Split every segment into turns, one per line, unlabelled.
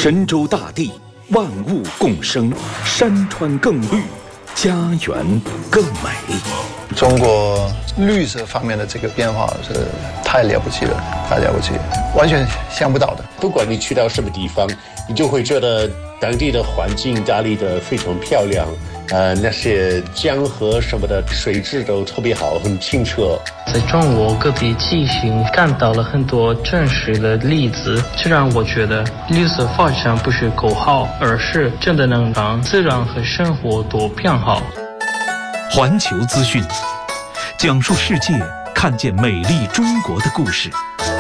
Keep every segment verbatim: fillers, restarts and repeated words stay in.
神州大地，万物共生，山川更绿，家园更美。
中国绿色方面的这个变化是太了不起了，太了不起，完全想不到的。
不管你去到什么地方，你就会觉得当地的环境打理得非常漂亮。呃，那些江河什么的水质都特别好，很清澈。
在中国各地进行看到了很多真实的例子，这让我觉得绿色发展不是口号，而是真的能让自然和生活都变好。
环球资讯，讲述世界看见美丽中国的故事。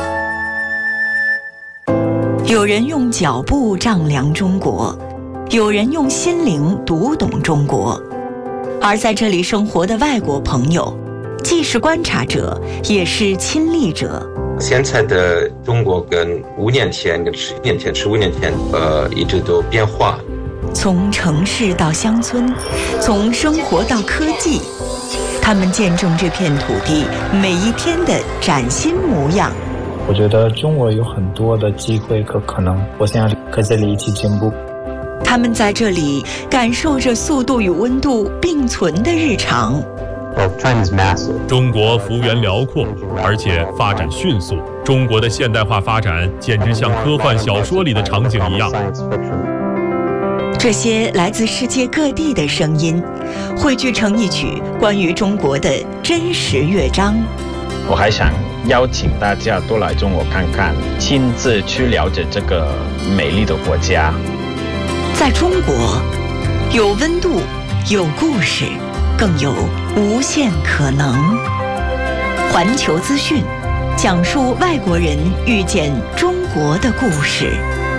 有人用脚步丈量中国，有人用心灵读懂中国，而在这里生活的外国朋友，既是观察者，也是亲历者。
现在的中国跟五年前、跟十年前、十五年前，呃，一直都变化。
从城市到乡村，从生活到科技，他们见证这片土地每一天的崭新模样。
我觉得中国有很多的机会和可能，我想和这里一起进步。
他们在这里感受着速度与温度并存的日常。
中国幅员辽阔，而且发展迅速。中国的现代化发展简直像科幻小说里的场景一样。
这些来自世界各地的声音，汇聚成一曲关于中国的真实乐章。
我还想邀请大家多来中国看看，亲自去了解这个美丽的国家。
在中国，有温度，有故事，更有无限可能。环球资讯，讲述外国人遇见中国的故事。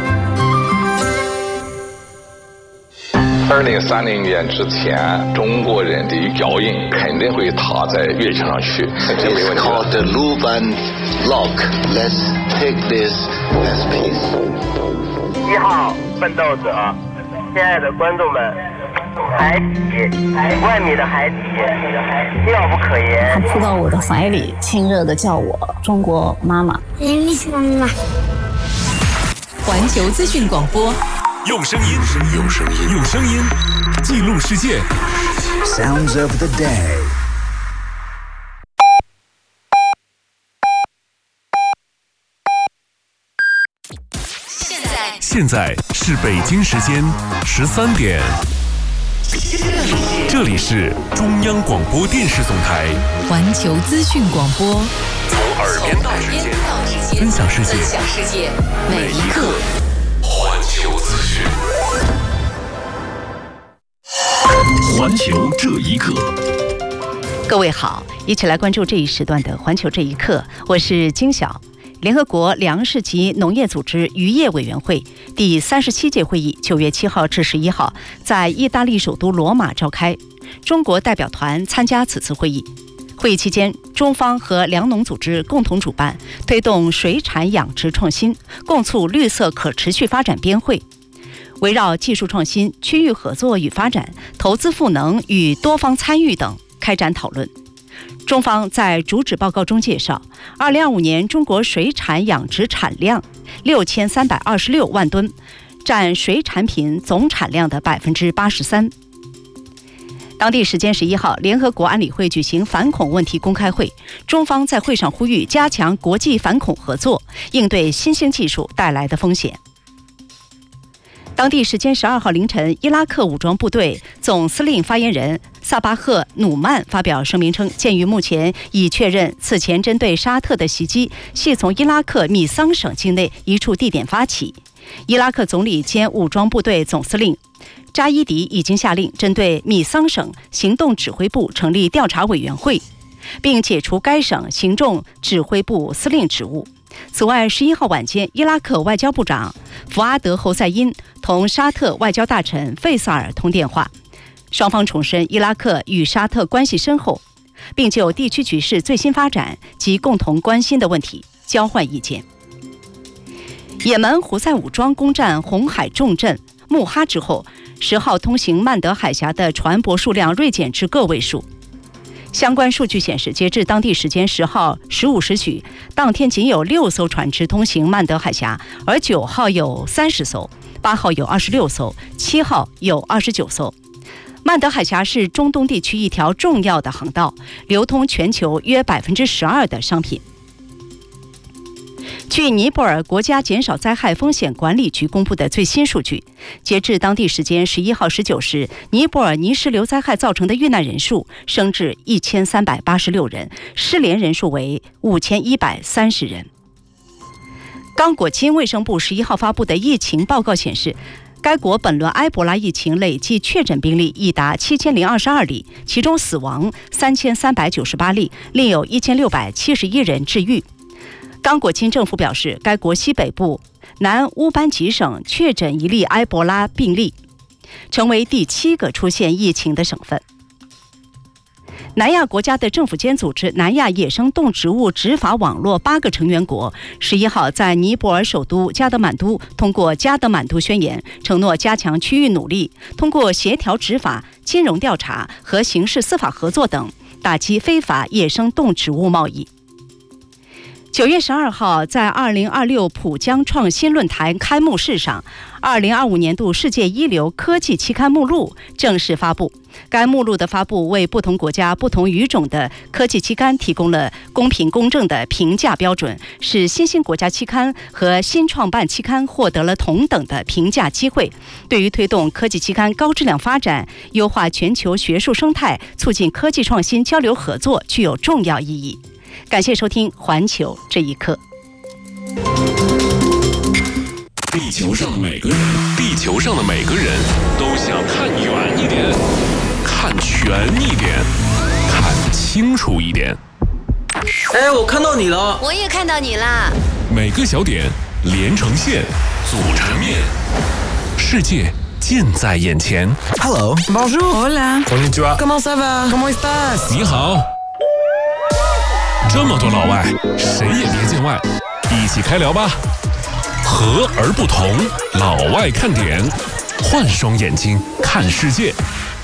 二零三零年之前，中国人的脚印肯定会踏在月球上去。
It's called the Luban Lock. Let's take this as peace.
一号奋斗者，亲爱的观众们，海底，万米的海底，妙不可言。
他扑到我的怀里，亲热地叫我中国妈妈。
妈妈。
环球资讯广播。
用声音，用声音，用声音记录世界。
Sounds of the day。
现在，
现在是北京时间十三点。这里是中央广播电视总台
环球资讯广播，
从耳边到指尖，分享世界，
分享世界每一刻。
环球资讯，环球这一刻。
各位好，一起来关注这一时段的环球这一刻，我是金晓。联合国粮食及农业组织渔业委员会第三十七届会议九月七号至十一号在意大利首都罗马召开，中国代表团参加此次会议。会议期间，中方和粮农组织共同主办推动水产养殖创新，共促绿色可持续发展编会，围绕技术创新、区域合作与发展、投资赋能与多方参与等开展讨论。中方在主旨报告中介绍，二零二五年中国水产养殖产量六千三百二十六万吨，占水产品总产量的百分之八十三。当地时间十一号，联合国安理会举行反恐问题公开会，中方在会上呼吁加强国际反恐合作，应对新兴技术带来的风险。当地时间十二号凌晨，伊拉克武装部队总司令发言人萨巴赫·努曼发表声明称，鉴于目前已确认此前针对沙特的袭击系从伊拉克米桑省境内一处地点发起，伊拉克总理兼武装部队总司令扎伊迪已经下令针对米桑省行动指挥部成立调查委员会，并解除该省行动指挥部司令职务。此外，十一号晚间，伊拉克外交部长福阿德·侯赛因同沙特外交大臣费萨尔通电话，双方重申伊拉克与沙特关系深厚，并就地区局势最新发展及共同关心的问题交换意见。也门胡塞武装攻占红海重镇穆哈之后，十号通行曼德海峡的船舶数量锐减至个位数。相关数据显示，截至当地时间十号十五时许，当天仅有六艘船只通行曼德海峡，而九号有三十艘， 八号有二十六艘，七号有二十九艘。曼德海峡是中东地区一条重要的航道，流通全球约百分之十二的商品。据尼泊尔国家减少灾害风险管理局公布的最新数据，截至当地时间十一号十九时，尼泊尔泥石流灾害造成的遇难人数升至一千三百八十六人，失联人数为五千一百三十人。刚果金卫生部十一号发布的疫情报告显示，该国本轮埃博拉疫情累计确诊病例已达七千零二十二例，其中死亡三千三百九十八例，另有一千六百七十一人治愈。刚果金政府表示，该国西北部南乌班吉省确诊一例埃博拉病例，成为第七个出现疫情的省份。南亚国家的政府间组织南亚野生动植物执法网络八个成员国十一号在尼泊尔首都加德满都通过加德满都宣言，承诺加强区域努力，通过协调执法、金融调查和刑事司法合作等，打击非法野生动植物贸易。九月十二号，在二零二六浦江创新论坛开幕式上，二零二五年度世界一流科技期刊目录正式发布。该目录的发布为不同国家、不同语种的科技期刊提供了公平公正的评价标准，使新兴国家期刊和新创办期刊获得了同等的评价机会，对于推动科技期刊高质量发展、优化全球学术生态、促进科技创新交流合作具有重要意义。感谢收听《环球这一刻》。
地球上每个人，地球上的每个人都想看远一点，看全一点，看清楚一点。
哎，我看到你了，
我也看到你啦。
每个小点连成线，组成面，世界近在眼前。
Hello, bonjour,
hola,
konnichiwa,
comment ça va, comment estás？
你好。这么多老外，谁也别见外，一起开聊吧。和而不同，老外看点，换双眼睛看世界。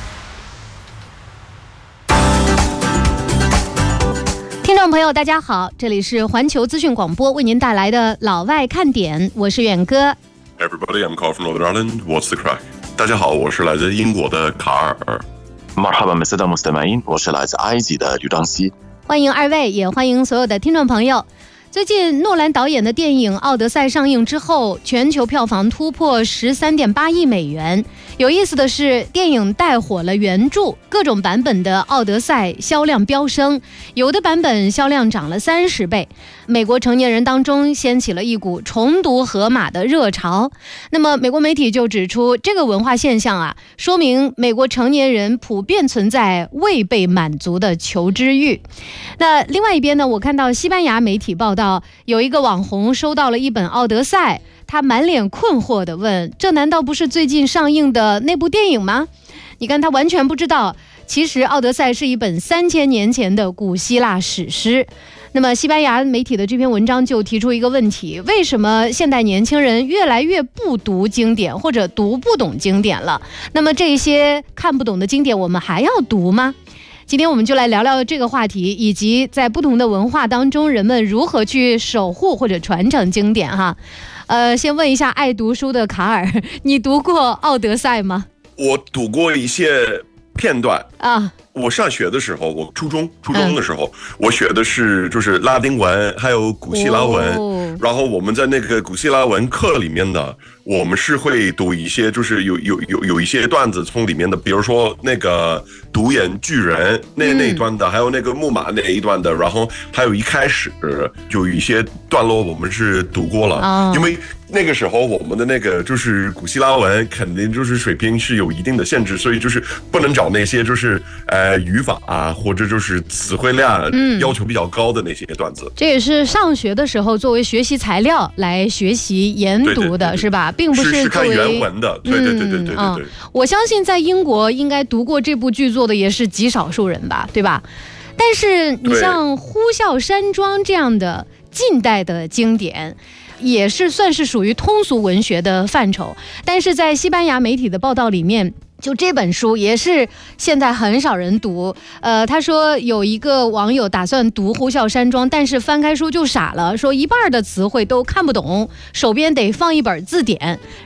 听众朋友，大家好，这里是环球资讯广播为您带来的老外看点，我是远哥。
Everybody, I'm Carl from Northern Ireland. What's the crack? 大家好，我是来自英国的卡尔。
Marhaba Meseda Mustamain， 我是来自埃及的吕当西。
欢迎二位，也欢迎所有的听众朋友。最近诺兰导演的电影《奥德赛》上映之后，全球票房突破 十三点八亿美元。有意思的是，电影带火了原著，各种版本的《奥德赛》销量飙升，有的版本销量涨了三十倍。美国成年人当中掀起了一股重读荷马的热潮。那么美国媒体就指出，这个文化现象啊，说明美国成年人普遍存在未被满足的求知欲。那另外一边呢，我看到西班牙媒体报道，有一个网红收到了一本《奥德赛》，他满脸困惑地问：这难道不是最近上映的那部电影吗？你看他完全不知道，其实《奥德赛》是一本三千年前的古希腊史诗。那么西班牙媒体的这篇文章就提出一个问题：为什么现代年轻人越来越不读经典，或者读不懂经典了？那么这些看不懂的经典，我们还要读吗？今天我们就来聊聊这个话题，以及在不同的文化当中，人们如何去守护或者传承经典哈。呃，先问一下爱读书的卡尔，你读过《奥德赛》吗？
我读过一些片段
啊。
我上学的时候，我初中初中的时候，嗯、我学的是就是拉丁文，还有古希腊文。哦、然后我们在那个古希腊文课里面的，我们是会读一些，就是有有有有一些段子从里面的，比如说那个独眼巨人那那一段的，嗯、还有那个木马那一段的，然后还有一开始有一些段落我们是读过了，哦、因为那个时候我们的那个就是古希腊文肯定就是水平是有一定的限制，所以就是不能找那些就是呃。呃，语法啊，或者就是词汇量要求比较高的那些段子，
嗯、这也是上学的时候作为学习材料来学习研读的，对对对对是吧？并不是
是看原文的。对对对对对对对、嗯嗯。
我相信在英国应该读过这部剧作的也是极少数人吧，对吧？但是你像《呼啸山庄》这样的近代的经典，也是算是属于通俗文学的范畴，但是在西班牙媒体的报道里面。就这本书也是现在很少人读，呃，他说有一个网友打算读《呼啸山庄》，但是翻开书就傻了，说一半的词汇都看不懂，手边得放一本字典，